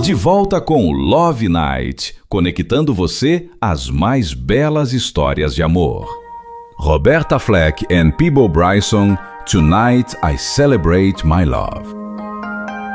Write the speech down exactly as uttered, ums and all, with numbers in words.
De volta com o Love Night, conectando você às mais belas histórias de amor. Roberta Fleck and Peabo Bryson, Tonight I Celebrate My Love.